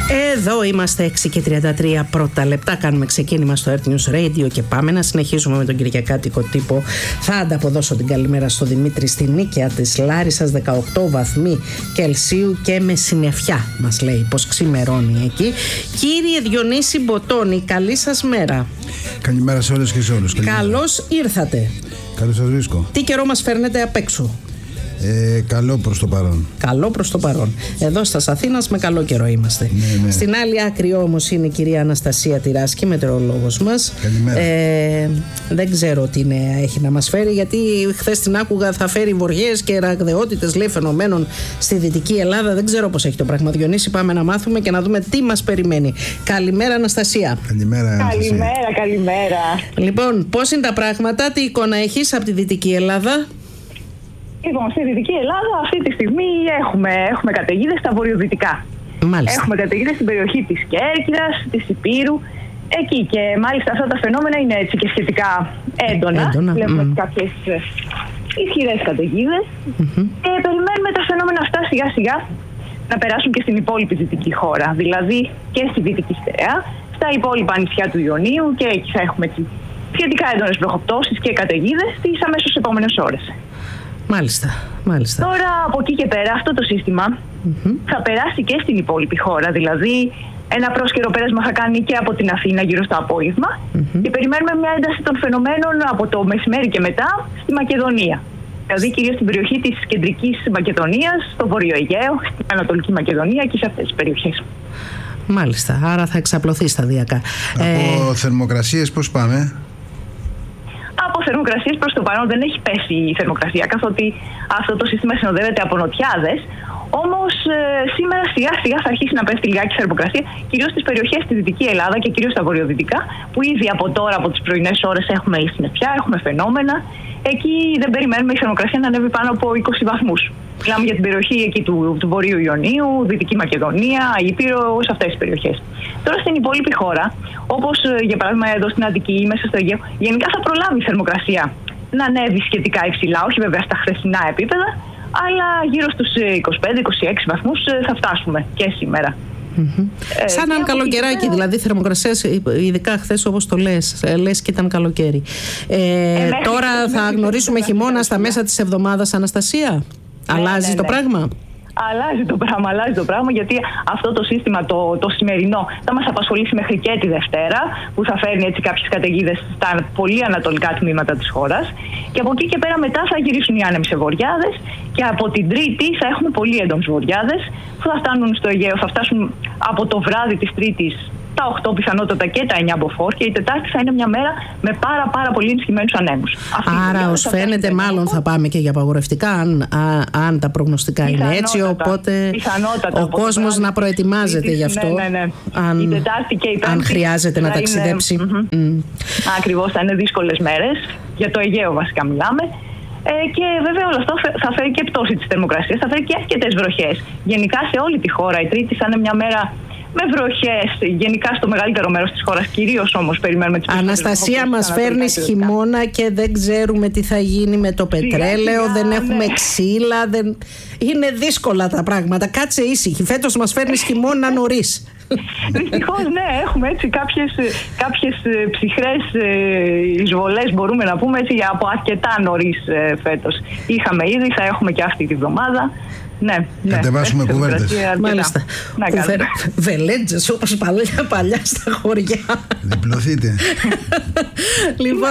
Εδώ είμαστε 6:33 πρώτα λεπτά. Κάνουμε ξεκίνημα στο Earth News Radio και πάμε να συνεχίσουμε με τον κυριακάτικο τύπο. Θα ανταποδώσω την καλημέρα στο Δημήτρη στη Νίκαια της Λάρισσας, 18 βαθμοί Κελσίου και με συννεφιά. Μας λέει πως ξημερώνει εκεί. Κύριε Διονύση Μποτώνη, καλή σας μέρα. Καλημέρα σε όλες και σε όλους. Καλώς ήρθατε. Καλώς σας βρίσκω. Τι καιρό μας φέρνετε απ' έξω? Καλό προς το παρόν. Καλό προς το παρόν. Εδώ στα Αθήνας με καλό καιρό είμαστε. Ναι. Στην άλλη άκρη όμως είναι η κυρία Αναστασία Τυράσκη, μετεωρολόγος μας. Καλημέρα. Δεν ξέρω τι νέα έχει να μας φέρει, γιατί χθες την άκουγα θα φέρει βοριές και ραγδαιότητες, λέει, φαινομένων στη Δυτική Ελλάδα. Δεν ξέρω πώς έχει το πράγμα. Διονύση, πάμε να μάθουμε και να δούμε τι μας περιμένει. Καλημέρα, Αναστασία. Καλημέρα. Καλημέρα. Λοιπόν, πώς είναι τα πράγματα, τι εικόνα έχεις από τη Δυτική Ελλάδα? Λοιπόν, στη Δυτική Ελλάδα αυτή τη στιγμή έχουμε καταιγίδες στα βορειοδυτικά. Μάλιστα. Έχουμε καταιγίδες στην περιοχή της Κέρκυρας, της Ηπείρου, εκεί, και μάλιστα αυτά τα φαινόμενα είναι έτσι και σχετικά έντονα. Βλέπουμε κάποιες ισχυρές καταιγίδες και περιμένουμε τα φαινόμενα αυτά σιγά σιγά να περάσουν και στην υπόλοιπη δυτική χώρα, δηλαδή και στη Δυτική Στερεά, στα υπόλοιπα νησιά του Ιωνίου, και εκεί θα έχουμε έτσι σχετικά έντονες βροχοπτώσεις και καταιγίδες τις αμέσως επόμενες ώρες. Μάλιστα. Τώρα από εκεί και πέρα αυτό το σύστημα θα περάσει και στην υπόλοιπη χώρα. Δηλαδή ένα πρόσκαιρο πέρασμα θα κάνει και από την Αθήνα γύρω στο απόγευμα και περιμένουμε μια ένταση των φαινομένων από το μεσημέρι και μετά στη Μακεδονία. Δηλαδή κυρίως στην περιοχή της κεντρικής Μακεδονίας, στο Βόρειο Αιγαίο, στην Ανατολική Μακεδονία και σε αυτές τις περιοχές. Μάλιστα, άρα θα εξαπλωθεί σταδιακά. Από θερμοκρασίες πώς πάμε? Από θερμοκρασίες προς το παρόν δεν έχει πέσει η θερμοκρασία, καθότι αυτό το σύστημα συνοδεύεται από νοτιάδες. Όμως σήμερα σιγά σιγά θα αρχίσει να πέσει λιγάκι η θερμοκρασία, κυρίως στις περιοχές στη Δυτική Ελλάδα και κυρίως στα βορειοδυτικά, που ήδη από τώρα, από τις πρωινές ώρες, έχουμε συννεφιά, έχουμε φαινόμενα. Εκεί δεν περιμένουμε η θερμοκρασία να ανέβει πάνω από 20 βαθμούς. Μιλάμε για την περιοχή εκεί του Βορείου Ιωνίου, Δυτική Μακεδονία, Ήπειρο, σε αυτές τις περιοχές. Τώρα στην υπόλοιπη χώρα, όπως για παράδειγμα εδώ στην Αττική ή μέσα στο Αιγαίο, γενικά θα προλάβει η θερμοκρασία να ανέβει σχετικά υψηλά, όχι βέβαια στα χθεσινά επίπεδα, αλλά γύρω στους 25-26 βαθμούς θα φτάσουμε και σήμερα. Σαν αν καλοκαιράκι, δηλαδή θερμοκρασίες, ειδικά χθες όπως το λες και ήταν καλοκαίρι. Τώρα θα γνωρίσουμε χειμώνα στα μέσα της εβδομάδας, Αναστασία. Αλλάζει το πράγμα. Αλλάζει το πράγμα, γιατί αυτό το σύστημα το σημερινό θα μας απασχολήσει μέχρι και τη Δευτέρα, που θα φέρνει έτσι κάποιες καταιγίδες στα πολύ ανατολικά τμήματα της χώρας, και από εκεί και πέρα μετά θα γυρίσουν οι άνεμοι σε βοριάδες, και από την Τρίτη θα έχουμε πολύ έντονες βοριάδες που θα φτάνουν στο Αιγαίο, θα φτάσουν από το βράδυ της Τρίτης τα 8 πιθανότατα και τα 9 μποφόρ, και η Τετάρτη θα είναι μια μέρα με πάρα πολύ ενισχυμένους ανέμους. Άρα ως φαίνεται μάλλον θα πάμε και για απαγορευτικά, αν τα προγνωστικά είναι έτσι, οπότε ο κόσμος να προετοιμάζεται γι' αυτό, η Τετάρτη και η Πέμπτη, αν χρειάζεται να ταξιδέψει. Ακριβώς, θα είναι δύσκολες μέρες, για το Αιγαίο βασικά μιλάμε. Και βέβαια όλο αυτό θα φέρει και πτώση της θερμοκρασίας, θα φέρει και αρκετές βροχές. Γενικά σε όλη τη χώρα η Τρίτη θα είναι μια μέρα με βροχές, γενικά στο μεγαλύτερο μέρος της χώρας, κυρίως όμως περιμένουμε τις περισσότερες. Αναστασία, μας φέρνεις χειμώνα και δεν ξέρουμε τι θα γίνει με το πετρέλαιο, δεν έχουμε ξύλα, είναι δύσκολα τα πράγματα. Κάτσε ήσυχη, φέτος μας φέρνεις χειμώνα νωρίς. Δυστυχώς ναι, έχουμε έτσι κάποιες ψυχρές εισβολές, μπορούμε να πούμε, έτσι, από αρκετά νωρίς φέτος. Είχαμε ήδη, θα έχουμε και αυτή τη βδομάδα. Ναι. Κατεβάσουμε κουβέρτες. Μάλιστα. Βελέτζες όπως παλιά στα χωριά. Διπλωθείτε. Λοιπόν,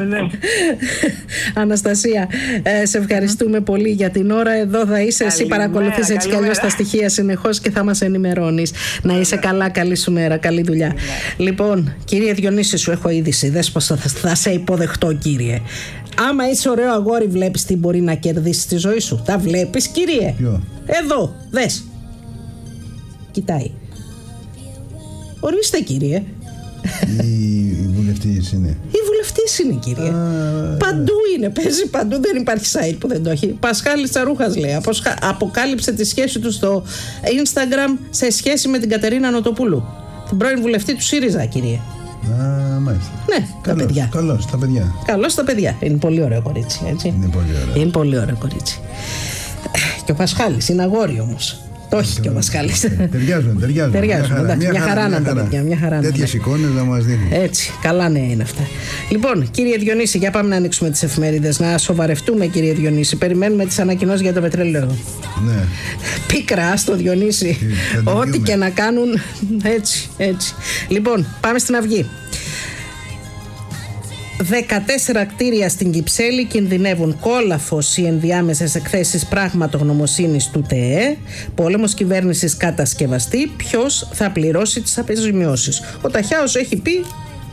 Αναστασία, σε ευχαριστούμε πολύ για την ώρα. Εδώ θα είσαι, εσύ παρακολουθείς έτσι κι αλλιώς τα στοιχεία συνεχώς και θα μας ενημερώνεις. Να είσαι καλά, καλή σου μέρα, καλή δουλειά. Λοιπόν, κύριε Διονύση, σου έχω είδηση. Δες πως θα σε υποδεχτώ, κύριε. Άμα είσαι ωραίο αγόρι, βλέπεις τι μπορεί να κερδίσεις στη ζωή σου. Τα βλέπεις, κύριε? Ποιο? Εδώ, δες. Κοιτάει. Ορίστε, κύριε. Η βουλευτής είναι. Η βουλευτής είναι, κύριε. Παντού είναι, παίζει παντού. Δεν υπάρχει site που δεν το έχει. Πασχάλης Τσαρούχας λέει. Αποκάλυψε τη σχέση του στο Instagram σε σχέση με την Κατερίνα Νοτοπούλου, την πρώην βουλευτή του ΣΥΡΙΖΑ, κύριε. Μάλιστα. Ναι, τα παιδιά. Καλώς τα παιδιά. Καλώς τα παιδιά. Είναι πολύ ωραίο κορίτσι, έτσι. Είναι πολύ ωραίο. Είναι πολύ ωραίο κορίτσι. Και ο Πασχάλης είναι αγόρι όμως. Το έχει και ο Μασχάλης. Ταιριάζουν. Μια χαρά να τα παιδιά. Τέτοιες εικόνες να μας δείχνουν. Έτσι, καλά νέα είναι αυτά. Λοιπόν, κύριε Διονύση, για πάμε να ανοίξουμε τις εφημερίδες. Να σοβαρευτούμε, κύριε Διονύση. Περιμένουμε τις ανακοινώσεις για το πετρέλαιο. Ναι. Πίκρα στο Διονύση. Ό,τι και να κάνουν. Έτσι. Λοιπόν, πάμε στην Αυγή. 14 κτίρια στην Κυψέλη κινδυνεύουν κόλαφος οι ενδιάμεσες εκθέσεις πραγματογνωμοσύνης του ΤΕΕ. Πόλεμος κυβέρνησης κατασκευαστή. Ποιος θα πληρώσει τις αποζημιώσεις? Ο Ταχιάος έχει πει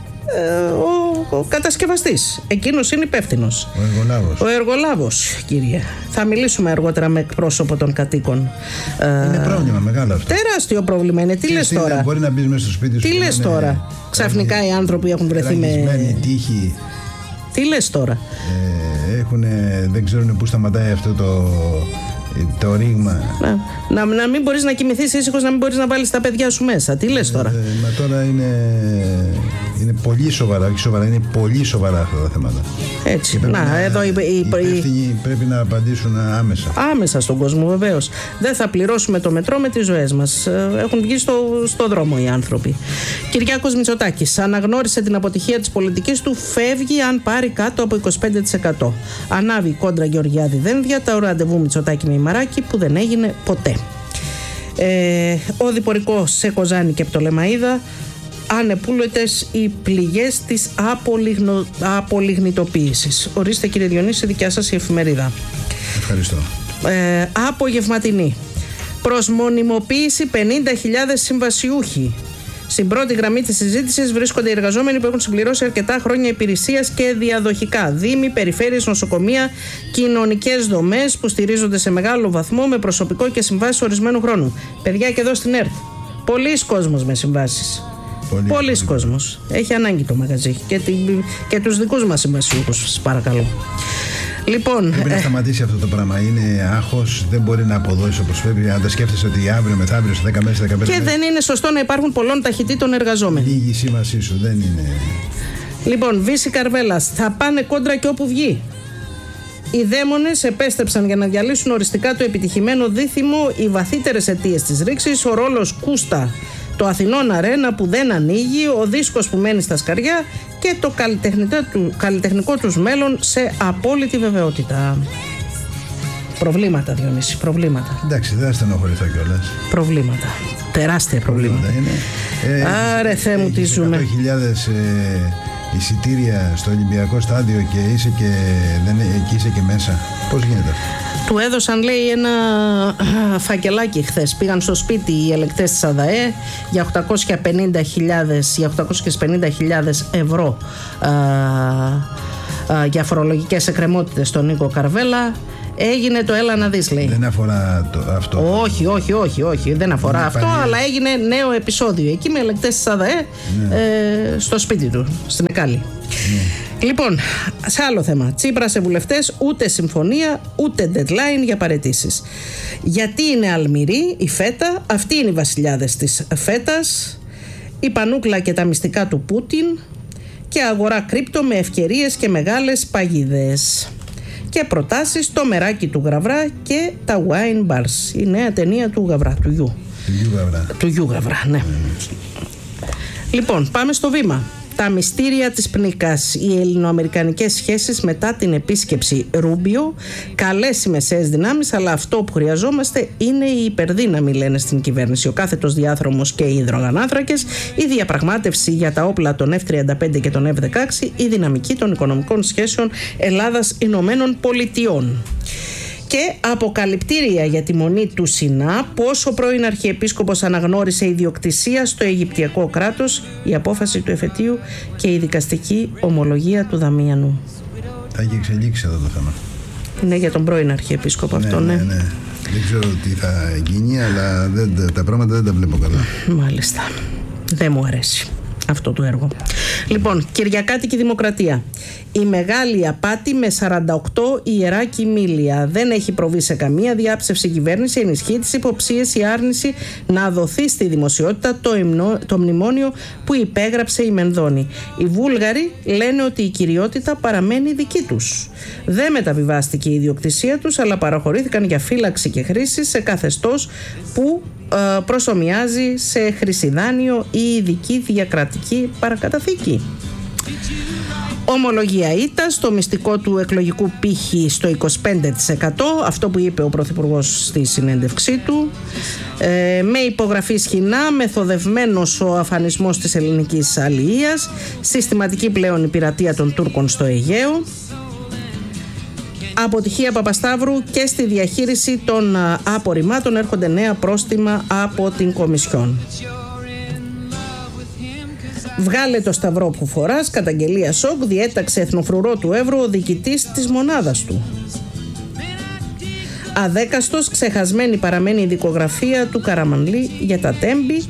ο κατασκευαστής. Εκείνος είναι υπεύθυνος. Ο εργολάβος, κύριε. Θα μιλήσουμε αργότερα με εκπρόσωπο των κατοίκων. Είναι πρόβλημα μεγάλο αυτό. Τεράστιο πρόβλημα είναι. Τι λες τώρα? Μπορεί να μπεις μέσα στο σπίτι σου. Τι λες τώρα? Ξαφνικά οι άνθρωποι έχουν βρεθεί με τύχη. Τι λες τώρα? Δεν ξέρουν πού σταματάει αυτό το ρήγμα. Να μην μπορείς να κοιμηθείς ήσυχος, να μην μπορείς να βάλεις τα παιδιά σου μέσα. Τι λες τώρα? Μα τώρα είναι πολύ σοβαρά. Όχι σοβαρά, είναι πολύ σοβαρά αυτά τα θέματα. Έτσι. Εδώ οι υπεύθυνοι πρέπει να απαντήσουν άμεσα. Άμεσα στον κόσμο, βεβαίως. Δεν θα πληρώσουμε το μετρό με τις ζωές μας. Έχουν βγει στο δρόμο οι άνθρωποι. Κυριάκος Μητσοτάκης αναγνώρισε την αποτυχία της πολιτικής του. Φεύγει αν πάρει κάτω από 25%. Ανάβει η κόντρα Γεωργιάδη Δένδια. Το ραντεβού Μητσοτάκη με Ημαράκη που δεν έγινε ποτέ. Ο διπορικός σε Κοζάνη και Πτολεμαΐδα. Ανεπούλωτες οι πληγές της απολιγνητοποίησης. Ορίστε, κύριε Διονύση, δικιά σας η εφημερίδα. Ευχαριστώ. Απογευματινή. Προς μονιμοποίηση 50.000 συμβασιούχοι. Στην πρώτη γραμμή της συζήτησης βρίσκονται οι εργαζόμενοι που έχουν συμπληρώσει αρκετά χρόνια υπηρεσίας και διαδοχικά. Δήμοι, περιφέρειες, νοσοκομεία, κοινωνικές δομές που στηρίζονται σε μεγάλο βαθμό με προσωπικό και συμβάσεις ορισμένου χρόνου. Παιδιά, και εδώ στην ΕΡΤ. Πολλοί κόσμος με συμβάσεις. Πολλοί κόσμος. Έχει ανάγκη το μαγαζί και τους δικούς μας συμβασιούχους, σας παρακαλώ. Λοιπόν, πρέπει να σταματήσει αυτό το πράγμα. Είναι άγχος, δεν μπορεί να αποδώσει όπως πρέπει. Αν τα σκέφτεσαι ότι αύριο μεθαύριο σε 10 μέρες, 15 και δεν είναι σωστό να υπάρχουν πολλών ταχυτήτων εργαζόμενοι. Λίγη σύμβασή σου, δεν είναι. Λοιπόν, Βύση Καρβέλας, θα πάνε κόντρα και όπου βγει. Οι δαίμονες επέστρεψαν για να διαλύσουν οριστικά το επιτυχημένο δίθυμο, οι βαθύτερες αιτίες της ρήξης, ο ρόλος Κούστα, το Αθηνών Αρένα που δεν ανοίγει, ο δίσκος που μένει στα σκαριά και το καλλιτεχνικό τους μέλλον σε απόλυτη βεβαιότητα. Προβλήματα, Διονύση, προβλήματα. Εντάξει, δεν στενοχωρηθώ κιόλας. Προβλήματα, τεράστια προβλήματα. Άρε Θεέ μου, τι ζούμε. 100.000 εισιτήρια στο Ολυμπιακό στάδιο και εκεί είσαι και μέσα. Πώς γίνεται αυτό? Του έδωσαν, λέει, ένα φακελάκι χθες. Πήγαν στο σπίτι οι ελεκτές της ΑΔΑΕ για 850.000 ευρώ για φορολογικές εκκρεμότητες στον Νίκο Καρβέλα. Έγινε το έλα να δεις, λέει. Δεν αφορά αυτό. Όχι, δεν αφορά αυτό, αλλά έγινε νέο επεισόδιο εκεί με ελεκτές της ΑΔΑΕ στο σπίτι του, στην Εκάλη. Λοιπόν, σε άλλο θέμα. Τσίπρα σε βουλευτές, ούτε συμφωνία, ούτε deadline για παραιτήσεις. Γιατί είναι αλμυρή η φέτα, αυτοί είναι οι βασιλιάδες της φέτας, η πανούκλα και τα μυστικά του Πούτιν και αγορά κρύπτο με ευκαιρίες και μεγάλες παγίδες. Και προτάσεις το μεράκι του Γαβρά και τα wine bars. Η νέα ταινία του Γαβρά, του Γιου Γαβρά, ναι. Λοιπόν, πάμε στο βήμα. Τα μυστήρια της Πνίκας, οι ελληνοαμερικανικές σχέσεις μετά την επίσκεψη Ρούμπιο, καλές οι μεσαίες δυνάμεις, αλλά αυτό που χρειαζόμαστε είναι η υπερδύναμη, λένε στην κυβέρνηση. Ο κάθετος διάδρομος και οι υδρογανάνθρακες, η διαπραγμάτευση για τα όπλα των F-35 και των F-16, η δυναμική των οικονομικών σχέσεων Ελλάδας-Ηνωμένων Πολιτειών. Και αποκαλυπτήρια για τη μονή του Σινά, πώς ο πρώην Αρχιεπίσκοπος αναγνώρισε ιδιοκτησία στο Αιγυπτιακό κράτος, η απόφαση του εφετείου και η δικαστική ομολογία του Δαμίανου. Θα έχει εξελίξει εδώ το θέμα. Είναι για τον πρώην Αρχιεπίσκοπο αυτό, ναι. Δεν ξέρω τι θα γίνει, αλλά τα πράγματα δεν τα βλέπω καλά. Μάλιστα. Δεν μου αρέσει. αυτό το έργο. Λοιπόν, Κυριακάτικη Δημοκρατία. Η μεγάλη απάτη με 48 ιερά κοιμήλια. Δεν έχει προβεί σε καμία διάψευση κυβέρνηση. Ενισχύει τις υποψίες η άρνηση να δοθεί στη δημοσιότητα το μνημόνιο που υπέγραψε η Μενδώνη. Οι Βούλγαροι λένε ότι η κυριότητα παραμένει δική τους. Δεν μεταβιβάστηκε η ιδιοκτησία τους, αλλά παραχωρήθηκαν για φύλαξη και χρήση σε καθεστώς που προσομοιάζει σε χρυσιδάνειο ή ειδική διακρατική παρακαταθήκη. Ομολογία ήττας, στο μυστικό του εκλογικού πύχη στο 25%, αυτό που είπε ο Πρωθυπουργός στη συνέντευξή του. Με υπογραφή σχοινά, μεθοδευμένος ο αφανισμός της ελληνικής αλληλείας, συστηματική πλέον η πειρατεία των Τούρκων στο Αιγαίο. Αποτυχία Παπασταύρου και στη διαχείριση των απορριμμάτων, έρχονται νέα πρόστιμα από την Κομισιόν. Βγάλε το σταυρό που φοράς, καταγγελία σοκ, διέταξε εθνοφρουρό του Εύρου ο διοικητής της μονάδας του. Αδέκαστος, ξεχασμένη παραμένει η δικογραφία του Καραμανλή για τα Τέμπη.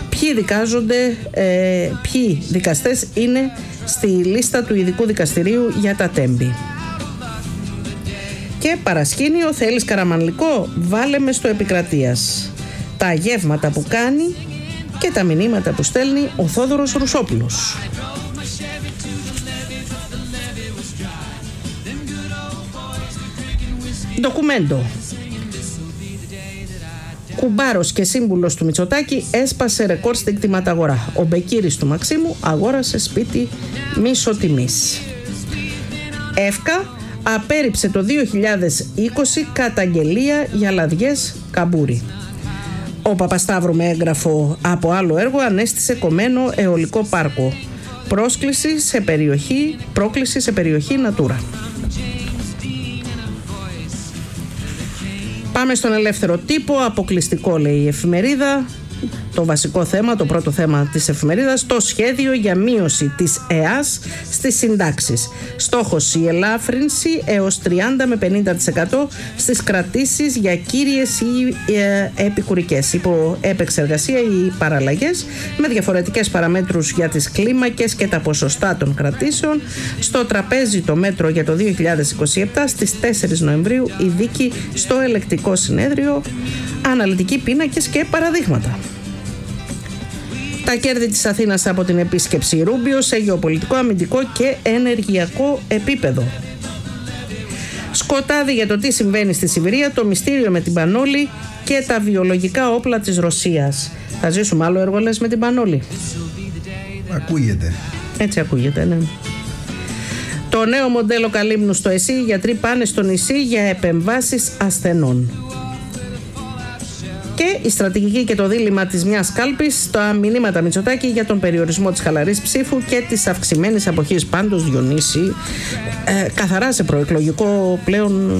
Ποιοι δικαστές είναι στη λίστα του ειδικού δικαστηρίου για τα Τέμπη. Και παρασκήνιο, θέλεις καραμανλικό, βάλε με στο Επικρατείας. Τα γεύματα που κάνει και τα μηνύματα που στέλνει ο Θόδωρος Ρουσόπουλος. Ντοκουμέντο. Κουμπάρος και σύμβουλος του Μητσοτάκη έσπασε ρεκόρ στην κτηματαγορά. Ο Μπεκύρης του Μαξίμου αγόρασε σπίτι μισοτιμής. Εύκα απέρριψε το 2020 καταγγελία για λαδιές καμπούρι. Ο Παπασταύρου με έγγραφο από άλλο έργο ανέστησε κομμένο αιωλικό πάρκο. Πρόκληση σε περιοχή Natura. Πάμε στον ελεύθερο τύπο. Αποκλειστικό, λέει η εφημερίδα. Το βασικό θέμα, το πρώτο θέμα της εφημερίδας, το σχέδιο για μείωση της ΕΑΣ στις συντάξεις. Στόχος η ελάφρυνση έως 30 με 50% στις κρατήσεις για κύριες ή επικουρικές. Υπό επεξεργασία οι παραλλαγές με διαφορετικές παραμέτρους για τις κλίμακες και τα ποσοστά των κρατήσεων. Στο τραπέζι το μέτρο για το 2027, στις 4 Νοεμβρίου η δίκη στο ελεκτικό συνέδριο, αναλυτικοί πίνακες και παραδείγματα. Τα κέρδη της Αθήνας από την επίσκεψη Ρούμπιο σε γεωπολιτικό, αμυντικό και ενεργειακό επίπεδο. Σκοτάδι για το τι συμβαίνει στη Σιβηρία, το μυστήριο με την Πανόλη και τα βιολογικά όπλα της Ρωσίας. Θα ζήσουμε άλλο έργο, λες, με την Πανόλη? Ακούγεται. Έτσι ακούγεται, ναι. Το νέο μοντέλο Καλύμνου στο ΕΣΥ, οι γιατροί πάνε στο νησί για επεμβάσεις ασθενών. Και η στρατηγική και το δίλημμα της μιας κάλπης, τα μηνύματα Μητσοτάκη για τον περιορισμό της χαλαρής ψήφου και της αυξημένης αποχής. Πάντως, Διονύση, καθαρά σε προεκλογικό πλέον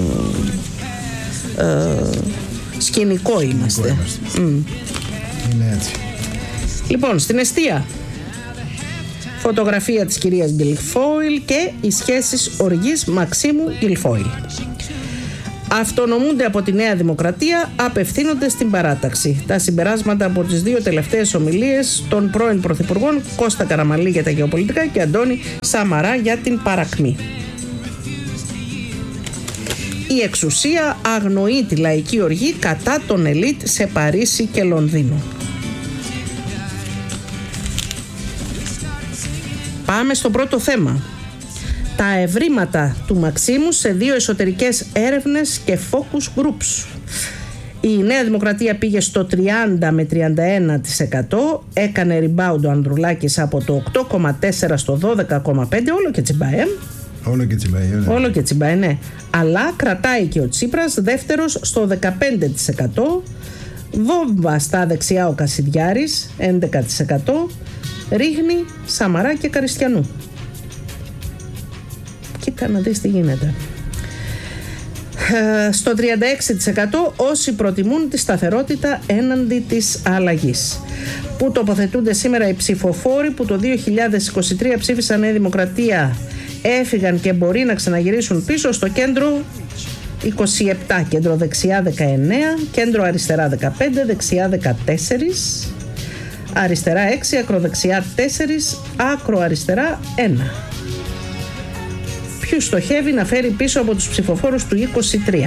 σκηνικό είμαστε. Είναι έτσι. Λοιπόν, στην εστία, φωτογραφία της κυρίας Γκυλφόιλ και οι σχέσεις οργής Μαξίμου Γκυλφόιλ. Αυτονομούνται από τη Νέα Δημοκρατία, απευθύνονται στην παράταξη. Τα συμπεράσματα από τις δύο τελευταίες ομιλίες των πρώην Πρωθυπουργών Κώστα Καραμανλή για τα γεωπολιτικά και Αντώνη Σαμαρά για την παρακμή. Η εξουσία αγνοεί τη λαϊκή οργή κατά των ελίτ σε Παρίσι και Λονδίνο. Πάμε στο πρώτο θέμα. Τα ευρήματα του Μαξίμου σε δύο εσωτερικές έρευνες και focus groups. Η Νέα Δημοκρατία πήγε στο 30 με 31%, έκανε rebound ο Ανδρουλάκης από το 8,4% στο 12,5%, όλο και τσιμπάει. Όλο και τσιμπάει, ναι. Αλλά κρατάει και ο Τσίπρας δεύτερος στο 15%, βόμβα στα δεξιά ο Κασιδιάρης 11%, ρίχνει Σαμαρά και Καριστιανού. Κοίτα να δεις τι γίνεται. Στο 36% όσοι προτιμούν τη σταθερότητα έναντι της αλλαγής. Πού τοποθετούνται σήμερα οι ψηφοφόροι που το 2023 ψήφισαν Νέα Δημοκρατία, έφυγαν και μπορεί να ξαναγυρίσουν πίσω? Στο κέντρο 27, κέντρο δεξιά 19, κέντρο αριστερά 15, δεξιά 14. αριστερά 6, ακροδεξιά 4, άκρο αριστερά 1. Ποιους στοχεύει να φέρει πίσω από τους ψηφοφόρους του 23?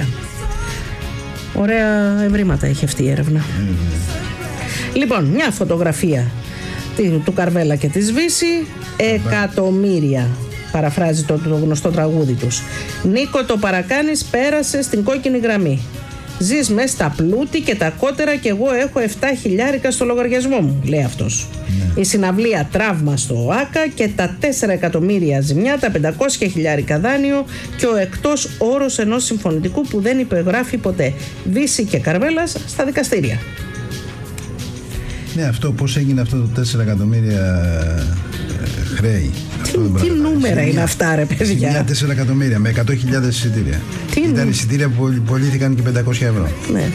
Ωραία ευρήματα έχει αυτή η έρευνα. Λοιπόν, μια φωτογραφία του Καρβέλα και της Βύση. Εκατομμύρια, παραφράζει το γνωστό τραγούδι τους. Νίκο, το παρακάνεις, πέρασε στην κόκκινη γραμμή. Ζεις μες στα πλούτη και τα κότερα και εγώ έχω 7.000 στο λογαριασμό μου, λέει αυτός. Η συναυλία τραύμα στο ΆΚΑ και τα 4 εκατομμύρια ζημιά, τα 500.000 δάνειο και ο εκτός όρος ενός συμφωνητικού που δεν υπεγράφει ποτέ. Βύση και Καρβέλας στα δικαστήρια. Ναι, αυτό πώς έγινε αυτό το 4 εκατομμύρια χρέη? Τι νούμερα είναι αυτά, ρε παιδιά? Μια 4 εκατομμύρια με 100.000 εισιτήρια. Ήταν εισιτήρια που πωλήθηκαν και 500 ευρώ. Ναι.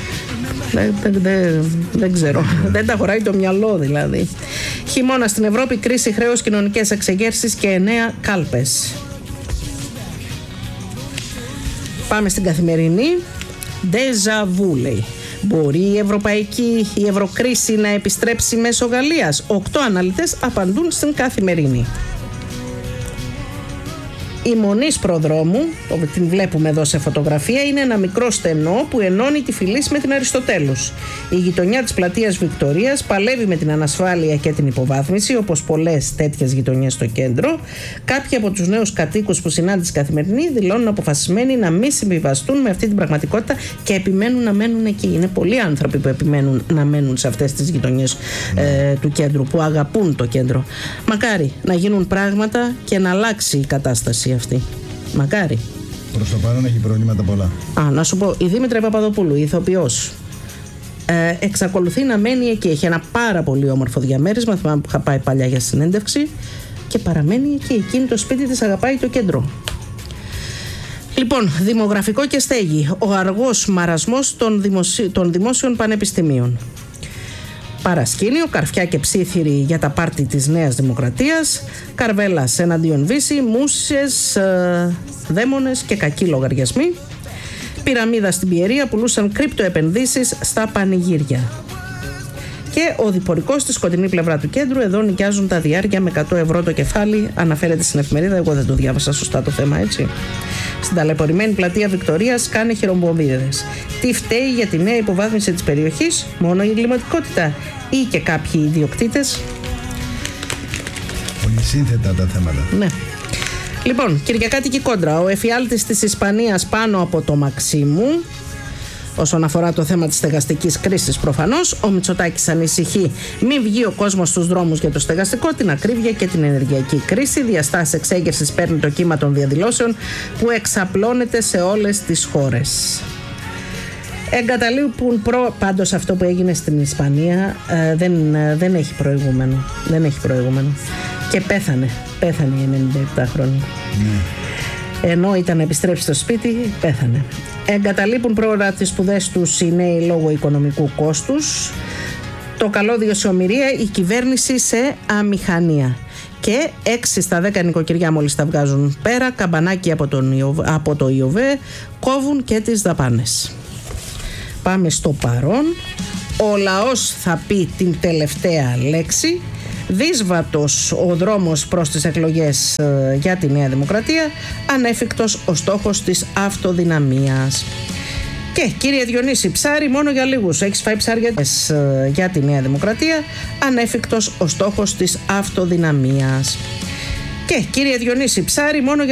Δεν ξέρω. Δεν τα χωράει το μυαλό δηλαδή. Χειμώνα στην Ευρώπη, κρίση χρέους, κοινωνικές εξεγέρσεις και 9 κάλπες. Πάμε στην Καθημερινή. Déjà vu, λέει. Μπορεί η ευρωκρίση να επιστρέψει μέσω Γαλλίας? 8 αναλυτές απαντούν στην Καθημερινή. Η Μονής Προδρόμου, την βλέπουμε εδώ σε φωτογραφία, είναι ένα μικρό στενό που ενώνει τη Φυλής με την Αριστοτέλους. Η γειτονιά της πλατείας Βικτωρίας παλεύει με την ανασφάλεια και την υποβάθμιση, όπως πολλές τέτοιες γειτονιές στο κέντρο. Κάποιοι από τους νέους κατοίκους που συνάντησε Καθημερινή δηλώνουν αποφασισμένοι να μην συμβιβαστούν με αυτή την πραγματικότητα και επιμένουν να μένουν εκεί. Είναι πολλοί άνθρωποι που επιμένουν να μένουν σε αυτές τις γειτονιές του κέντρου, που αγαπούν το κέντρο. Μακάρι να γίνουν πράγματα και να αλλάξει η κατάσταση αυτή. Μακάρι. Προς το παρόν έχει προβλήματα πολλά. Να σου πω, η Δήμητρα Παπαδοπούλου, η ηθοποιός, εξακολουθεί να μένει εκεί. Έχει ένα πάρα πολύ όμορφο διαμέρισμα. Θυμάμαι που είχα πάει παλιά για συνέντευξη και παραμένει εκεί. Εκείνη το σπίτι της, αγαπάει το κέντρο. Λοιπόν, δημογραφικό και στέγη. Ο αργός μαρασμός των δημόσιων πανεπιστημίων. Παρασκήνιο, καρφιά και ψήθυροι για τα πάρτι της Νέας Δημοκρατίας. Καρβέλας εναντίον Βύση, μουσες, δαίμονες και κακοί λογαριασμοί. Πυραμίδα στην Πιερία, πουλούσαν κρυπτοεπενδύσεις στα πανηγύρια. Και ο διπορικός στη σκοτεινή πλευρά του κέντρου, εδώ νοικιάζουν τα διάρκεια με 100 ευρώ το κεφάλι, αναφέρεται στην εφημερίδα. Εγώ δεν το διάβασα σωστά το θέμα, έτσι. Στην ταλαιπωρημένη πλατεία Βικτωρίας κάνε χειρομπομπίδες. Τι φταίει για τη νέα υποβάθμιση της περιοχής? Μόνο η εγκληματικότητα ή και κάποιοι ιδιοκτήτες? Πολύ σύνθετα τα θέματα. Ναι. Λοιπόν, Κυριακάτικη κόντρα. Ο εφιάλτης της Ισπανίας πάνω από το Μαξίμου. Όσον αφορά το θέμα της στεγαστικής κρίσης, προφανώς, ο Μητσοτάκης ανησυχεί μην βγει ο κόσμος στους δρόμους για το στεγαστικό, την ακρίβεια και την ενεργειακή κρίση. Διαστάσεις εξέγερσης παίρνει το κύμα των διαδηλώσεων που εξαπλώνεται σε όλες τις χώρες. Εγκαταλείπουν πάντως αυτό που έγινε στην Ισπανία δεν έχει προηγούμενο. Δεν έχει προηγούμενο. Και πέθανε η 97χρονη. Ενώ ήταν να επιστρέψει στο σπίτι, πέθανε. Εγκαταλείπουν πρόωρα τις σπουδές τους οι νέοι λόγω οικονομικού κόστους. Το καλώδιο σε ομηρία, η κυβέρνηση σε αμηχανία. Και 6 στα 10 νοικοκυριά μόλις τα βγάζουν πέρα, καμπανάκι από το ΙΟΒΕ, κόβουν και τις δαπάνες. Πάμε στο παρόν. Ο λαός θα πει την τελευταία λέξη. Δύσβατος ο δρόμος προς τις εκλογές για τη Νέα Δημοκρατία, ανέφικτος ο στόχος της αυτοδυναμίας. Και κύριε Διονύση, ψάρι μόνο για λίγους. Έχεις φάει ψάρια για τη Νέα Δημοκρατία, ανέφικτος ο στόχος της αυτοδυναμίας. Και κύριε Διονύση, ψάρι μόνο για